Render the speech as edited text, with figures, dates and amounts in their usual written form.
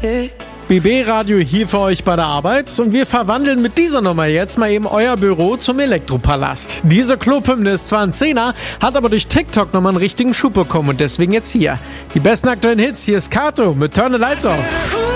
BB Radio hier für euch bei der Arbeit und wir verwandeln mit dieser Nummer jetzt mal eben euer Büro zum Elektropalast. Diese Clubhymne ist zwar ein Zehner, hat aber durch TikTok nochmal einen richtigen Schub bekommen und deswegen jetzt hier. Die besten aktuellen Hits, hier ist Kato mit Turn the Lights Off.